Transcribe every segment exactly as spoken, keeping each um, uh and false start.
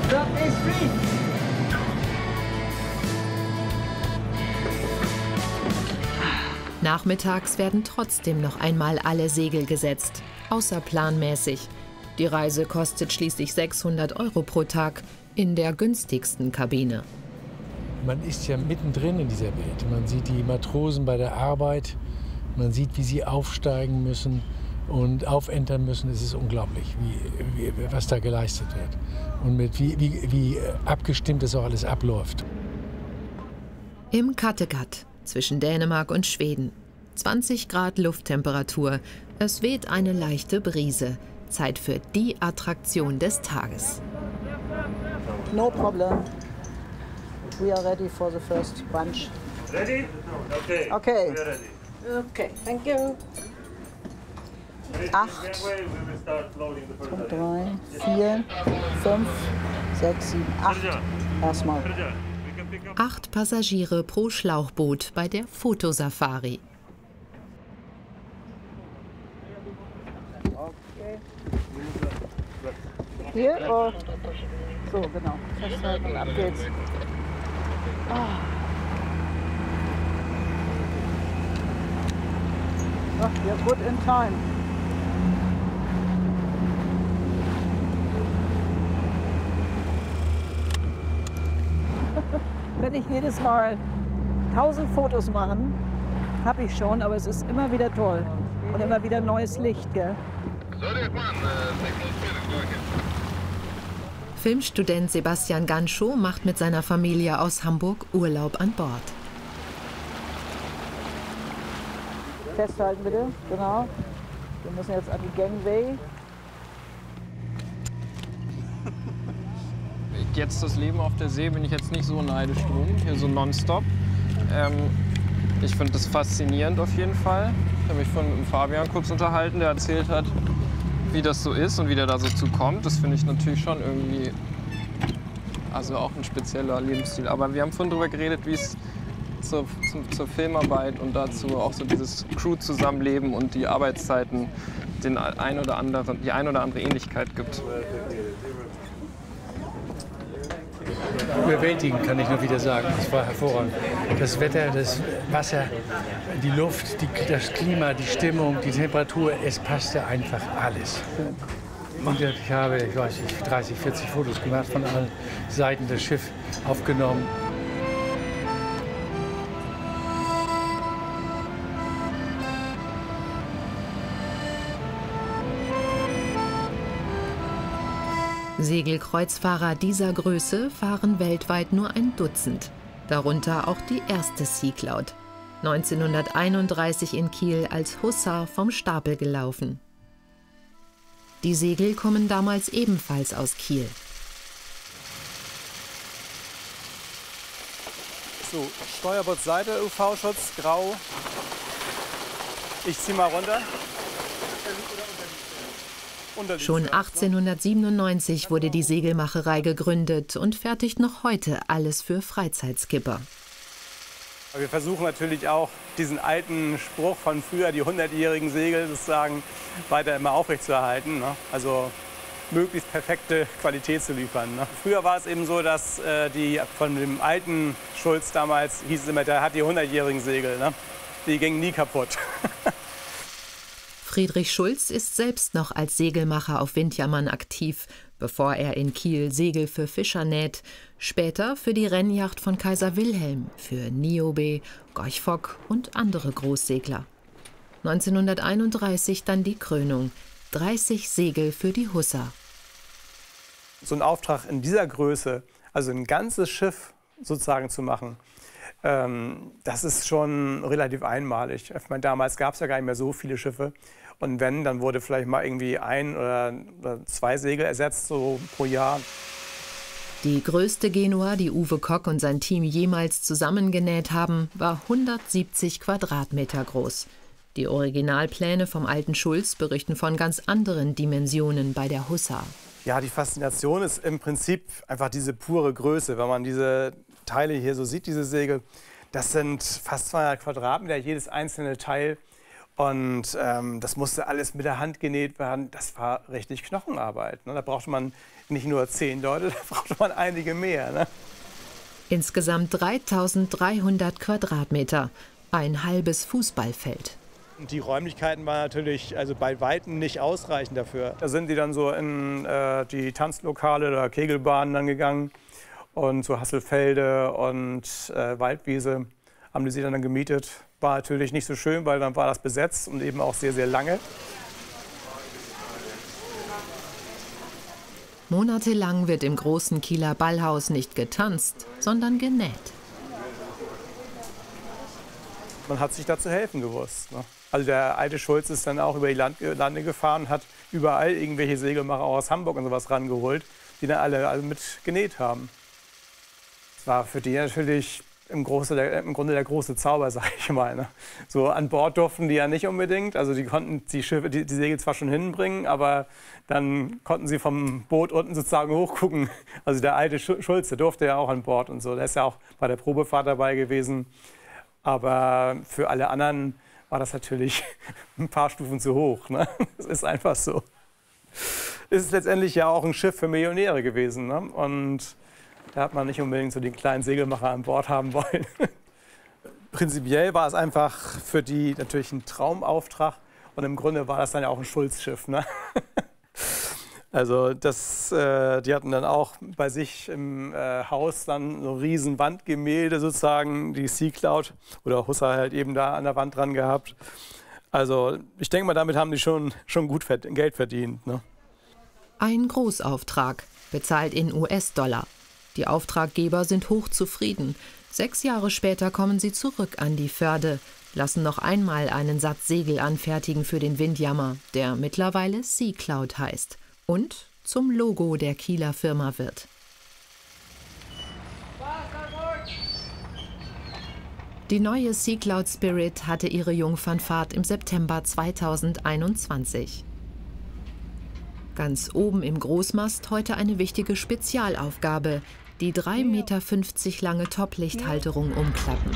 Stop is free. Nachmittags werden trotzdem noch einmal alle Segel gesetzt, außerplanmäßig. Die Reise kostet schließlich sechshundert Euro pro Tag in der günstigsten Kabine. Man ist ja mittendrin in dieser Welt. Man sieht die Matrosen bei der Arbeit, man sieht, wie sie aufsteigen müssen und aufentern müssen. Es ist unglaublich, wie, wie, was da geleistet wird und mit wie, wie, wie abgestimmt das auch alles abläuft. Im Kattegat zwischen Dänemark und Schweden. zwanzig Grad Lufttemperatur. Es weht eine leichte Brise. Zeit für die Attraktion des Tages. No problem. We are ready for the first bunch. Ready? Okay. Okay. We are ready. Okay, thank you. Acht, drei, vier, fünf, sechs, sieben, acht. Erstmal. Acht Passagiere pro Schlauchboot bei der Fotosafari. Okay. Hier? Oh. So, genau. Festhalten und ab geht's. Ah. Oh, you're good in time. Wenn ich jedes Mal tausend Fotos machen, habe ich schon, aber es ist immer wieder toll und immer wieder neues Licht, gell? Filmstudent Sebastian Ganschow macht mit seiner Familie aus Hamburg Urlaub an Bord. Festhalten bitte, genau. Wir müssen jetzt an die Gangway. Jetzt das Leben auf der See bin ich jetzt nicht so neidisch drum, hier so nonstop. Ähm, ich finde das faszinierend auf jeden Fall. Ich habe mich von mit Fabian kurz unterhalten, der erzählt hat, wie das so ist und wie der da so zu kommt. Das finde ich natürlich schon irgendwie, also auch ein spezieller Lebensstil. Aber wir haben vorhin darüber geredet, wie es zur, zur, zur Filmarbeit und dazu auch so dieses Crew-Zusammenleben und die Arbeitszeiten den ein oder anderen, die ein oder andere Ähnlichkeit gibt. Überwältigend, kann ich nur wieder sagen. Das war hervorragend. Das Wetter, das Wasser, die Luft, die, das Klima, die Stimmung, die Temperatur, es passte einfach alles. Und ich habe, ich weiß nicht, dreißig, vierzig Fotos gemacht, von allen Seiten das Schiff aufgenommen. Segelkreuzfahrer dieser Größe fahren weltweit nur ein Dutzend. Darunter auch die erste Sea Cloud. neunzehnhunderteinunddreißig in Kiel als Hussar vom Stapel gelaufen. Die Segel kommen damals ebenfalls aus Kiel. So, Steuerbordseite, U V-Schutz, grau. Ich zieh mal runter. Schon achtzehnhundertsiebenundneunzig wurde die Segelmacherei gegründet und fertigt noch heute alles für Freizeitskipper. Wir versuchen natürlich auch, diesen alten Spruch von früher, die hundertjährigen Segel sozusagen, weiter immer aufrechtzuerhalten. Ne? Also möglichst perfekte Qualität zu liefern. Ne? Früher war es eben so, dass äh, die von dem alten Schulz damals, hieß es immer, der hat die hundertjährigen Segel. Ne? Die gingen nie kaputt. Friedrich Schulz ist selbst noch als Segelmacher auf Windjammern aktiv, bevor er in Kiel Segel für Fischer näht, später für die Rennjacht von Kaiser Wilhelm, für Niobe, Gorch Fock und andere Großsegler. neunzehnhunderteinunddreißig dann die Krönung, dreißig Segel für die Hussar. So einen Auftrag in dieser Größe, also ein ganzes Schiff sozusagen zu machen, ähm, das ist schon relativ einmalig. Ich meine, damals gab es ja gar nicht mehr so viele Schiffe. Und wenn, dann wurde vielleicht mal irgendwie ein oder, oder zwei Segel ersetzt, so pro Jahr. Die größte Genua, die Uwe Kock und sein Team jemals zusammengenäht haben, war hundertsiebzig Quadratmeter groß. Die Originalpläne vom alten Schulz berichten von ganz anderen Dimensionen bei der Hussar. Ja, die Faszination ist im Prinzip einfach diese pure Größe. Wenn man diese Teile hier so sieht, diese Segel, das sind fast zweihundert Quadratmeter, jedes einzelne Teil. Und ähm, das musste alles mit der Hand genäht werden. Das war richtig Knochenarbeit. Ne? Da brauchte man nicht nur zehn Leute, da brauchte man einige mehr. Ne? Insgesamt dreitausenddreihundert Quadratmeter, ein halbes Fußballfeld. Die Räumlichkeiten waren natürlich also bei Weitem nicht ausreichend dafür. Da sind die dann so in äh, die Tanzlokale oder Kegelbahnen dann gegangen und so Hasselfelde und äh, Waldwiese haben die sie dann gemietet. War natürlich nicht so schön, weil dann war das besetzt und eben auch sehr, sehr lange. Monatelang wird im großen Kieler Ballhaus nicht getanzt, sondern genäht. Man hat sich da zu helfen gewusst. Ne? Also der alte Schulz ist dann auch über die Land Lande gefahren, hat überall irgendwelche Segelmacher aus Hamburg und sowas rangeholt, die dann alle, alle mit genäht haben. Das war für die natürlich im, Große, der, im Grunde der große Zauber, sag ich mal. Ne? So an Bord durften die ja nicht unbedingt. Also die konnten die Schiffe, die, die Segel zwar schon hinbringen, aber dann konnten sie vom Boot unten sozusagen hochgucken. Also der alte Schulz, der durfte ja auch an Bord und so. Der ist ja auch bei der Probefahrt dabei gewesen. Aber für alle anderen war das natürlich ein paar Stufen zu hoch. Ne? Das ist einfach so. Es ist letztendlich ja auch ein Schiff für Millionäre gewesen. Ne? Und da hat man nicht unbedingt so den kleinen Segelmacher an Bord haben wollen. Prinzipiell war es einfach für die natürlich ein Traumauftrag. Und im Grunde war das dann ja auch ein Schulzschiff. Ne? Also das, äh, die hatten dann auch bei sich im äh, Haus dann so riesen Wandgemälde sozusagen, die Sea Cloud oder Hussa halt eben da an der Wand dran gehabt. Also ich denke mal, damit haben die schon, schon gut verd- Geld verdient. Ne? Ein Großauftrag, bezahlt in U S-Dollar. Die Auftraggeber sind hochzufrieden. Sechs Jahre später kommen sie zurück an die Förde, lassen noch einmal einen Satz Segel anfertigen für den Windjammer, der mittlerweile Sea Cloud heißt und zum Logo der Kieler Firma wird. Die neue Sea Cloud Spirit hatte ihre Jungfernfahrt im September zweitausendeinundzwanzig. Ganz oben im Großmast heute eine wichtige Spezialaufgabe, die drei Meter fünfzig lange Toplichthalterung umklappen.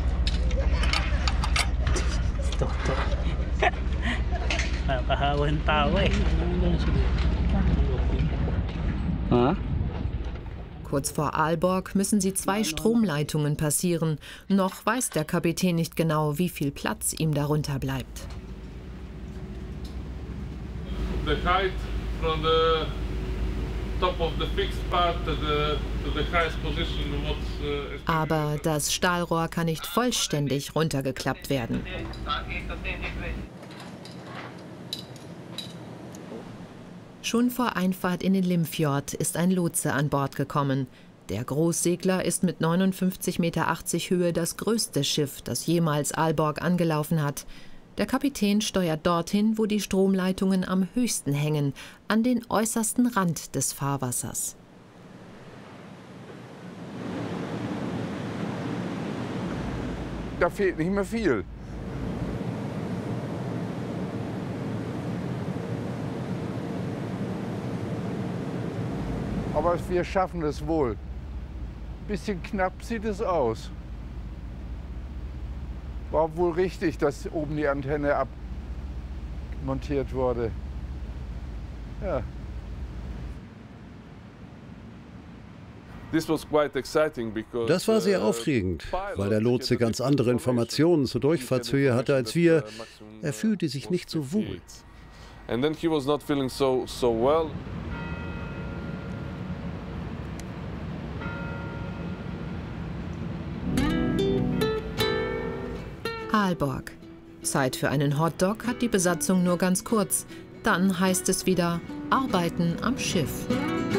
Kurz vor Aalborg müssen sie zwei Stromleitungen passieren. Noch weiß der Kapitän nicht genau, wie viel Platz ihm darunter bleibt. The height from the top of the fixed part to the, to the highest position. What's, uh, Aber das Stahlrohr kann nicht vollständig runtergeklappt werden. Schon vor Einfahrt in den Limfjord ist ein Lotse an Bord gekommen. Der Großsegler ist mit neunundfünfzig Meter achtzig Höhe das größte Schiff, das jemals Aalborg angelaufen hat. Der Kapitän steuert dorthin, wo die Stromleitungen am höchsten hängen, an den äußersten Rand des Fahrwassers. Da fehlt nicht mehr viel. Aber wir schaffen es wohl. Bisschen knapp sieht es aus. War wohl richtig, dass oben die Antenne abmontiert wurde. Ja. Das war sehr aufregend, weil der Lotse ganz andere Informationen zur Durchfahrtshöhe hatte als wir. Er fühlte sich nicht so wohl. Aalborg. Zeit für einen Hotdog hat die Besatzung nur ganz kurz. Dann heißt es wieder Arbeiten am Schiff.